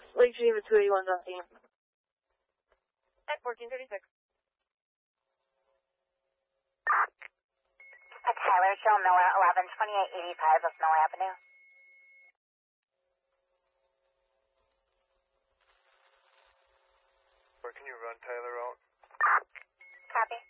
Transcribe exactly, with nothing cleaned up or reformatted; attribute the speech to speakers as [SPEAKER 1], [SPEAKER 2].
[SPEAKER 1] Lake Geneva two eighty-one, nothing.
[SPEAKER 2] At fourteen thirty-six.
[SPEAKER 3] At Tyler, show Miller, eleven twenty-eight eighty-five of Mill Avenue.
[SPEAKER 4] Where can you run Tyler out?
[SPEAKER 3] Copy.